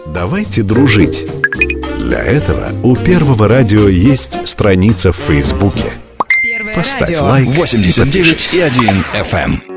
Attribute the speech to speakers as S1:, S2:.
S1: Давайте дружить. Для этого у Первого радио есть страница в Фейсбуке.
S2: Первое
S1: Поставь
S2: радио.
S1: лайк.
S3: 89,1 FM.